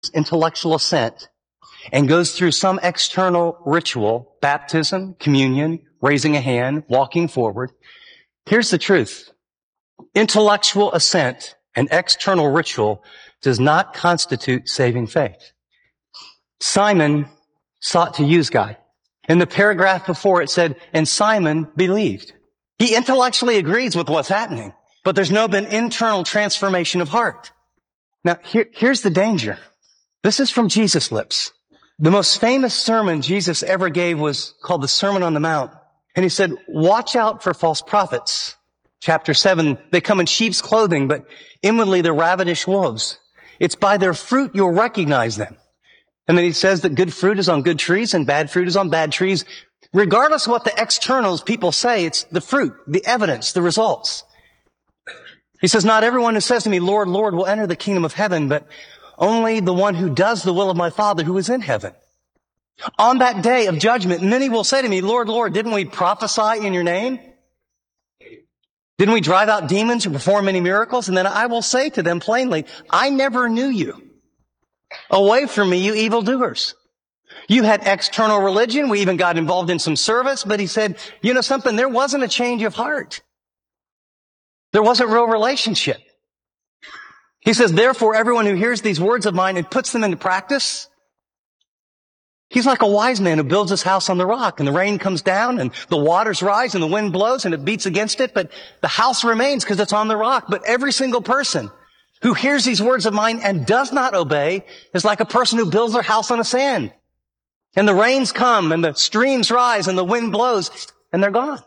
intellectual assent and goes through some external ritual, baptism, communion, raising a hand, walking forward, here's the truth. Intellectual assent and external ritual does not constitute saving faith. Simon sought to use God. In the paragraph before it said, and Simon believed. He intellectually agrees with what's happening, but there's no been internal transformation of heart. Now, here's the danger. This is from Jesus' lips. The most famous sermon Jesus ever gave was called the Sermon on the Mount. And he said, watch out for false prophets. Chapter 7, they come in sheep's clothing, but inwardly they're ravenous wolves. It's by their fruit you'll recognize them. And then he says that good fruit is on good trees and bad fruit is on bad trees. Regardless of what the externals people say, it's the fruit, the evidence, the results. He says, not everyone who says to me, Lord, Lord, will enter the kingdom of heaven, but only the one who does the will of my Father who is in heaven. On that day of judgment, many will say to me, Lord, Lord, didn't we prophesy in your name? Didn't we drive out demons and perform many miracles? And then I will say to them plainly, I never knew you. Away from me, you evildoers. You had external religion. We even got involved in some service. But he said, you know something? There wasn't a change of heart. There wasn't real relationship. He says, therefore, everyone who hears these words of mine and puts them into practice, he's like a wise man who builds his house on the rock, and the rain comes down and the waters rise and the wind blows and it beats against it, but the house remains because it's on the rock. But every single person who hears these words of mine and does not obey is like a person who builds their house on the sand. And the rains come and the streams rise and the wind blows and they're gone.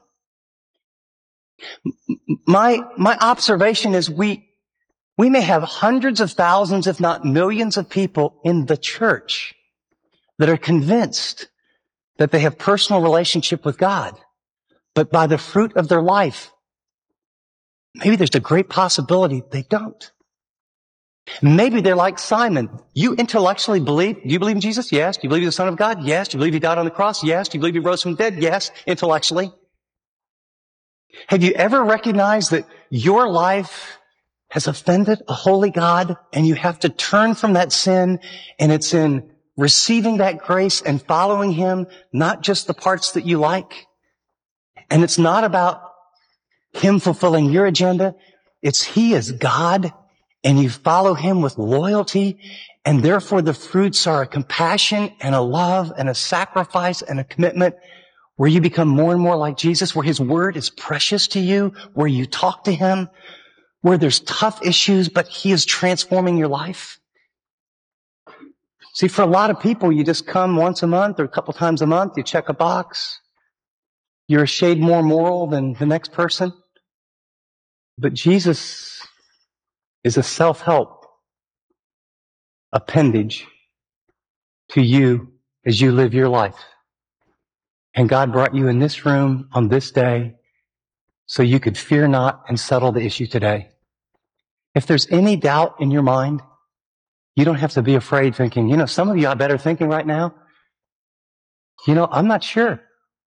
My observation is we may have hundreds of thousands, if not millions of people in the church that are convinced that they have personal relationship with God. But by the fruit of their life, maybe there's a great possibility they don't. Maybe they're like Simon. You intellectually believe. Do you believe in Jesus? Yes. Do you believe he's the Son of God? Yes. Do you believe he died on the cross? Yes. Do you believe he rose from the dead? Yes. Intellectually. Have you ever recognized that your life has offended a holy God and you have to turn from that sin, and it's in receiving that grace and following him, not just the parts that you like? And it's not about him fulfilling your agenda. It's he is God, and you follow him with loyalty, and therefore the fruits are a compassion and a love and a sacrifice and a commitment where you become more and more like Jesus, where his word is precious to you, where you talk to him, where there's tough issues, but he is transforming your life. See, for a lot of people, you just come once a month or a couple times a month, you check a box. You're a shade more moral than the next person. But Jesus is a self-help appendage to you as you live your life. And God brought you in this room on this day so you could fear not and settle the issue today. If there's any doubt in your mind, you don't have to be afraid thinking, some of you are better thinking right now. I'm not sure.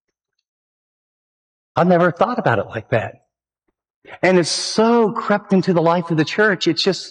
I've never thought about it like that. And it's so crept into the life of the church,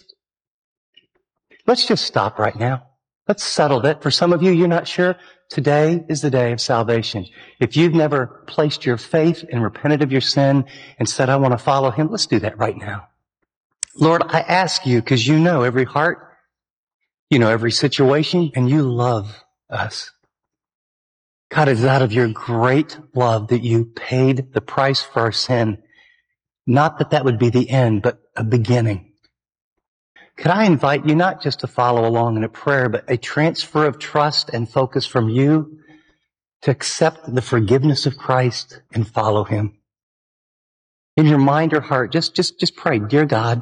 let's just stop right now. Let's settle that. For some of you, you're not sure. Today is the day of salvation. If you've never placed your faith and repented of your sin and said, I want to follow him, let's do that right now. Lord, I ask you, because you know every heart, you know every situation, and you love us. God, it's out of your great love that you paid the price for our sin. Not that would be the end, but a beginning. Could I invite you not just to follow along in a prayer, but a transfer of trust and focus from you to accept the forgiveness of Christ and follow him? In your mind or heart, just pray, dear God,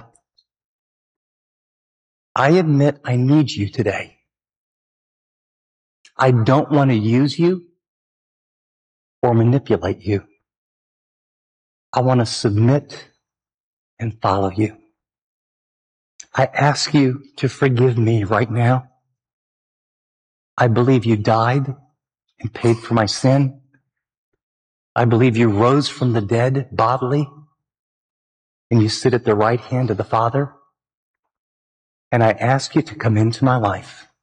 I admit I need you today. I don't want to use you or manipulate you. I want to submit and follow you. I ask you to forgive me right now. I believe you died and paid for my sin. I believe you rose from the dead bodily, and you sit at the right hand of the Father. And I ask you to come into my life.